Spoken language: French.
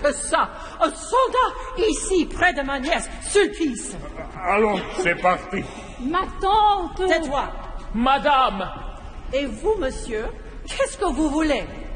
que ça? Un soldat ici, près de ma nièce, Sulpice. Allons, c'est parti. Ma tante. Tais-toi. Madame. Et vous, monsieur, qu'est-ce que vous voulez?